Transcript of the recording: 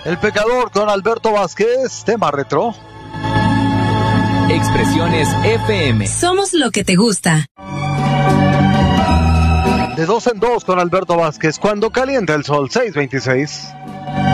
El Pecador con Alberto Vázquez, tema retro. Expresiones FM. Somos lo que te gusta. De 2 en 2 con Alberto Vázquez, cuando calienta el sol, 6:26.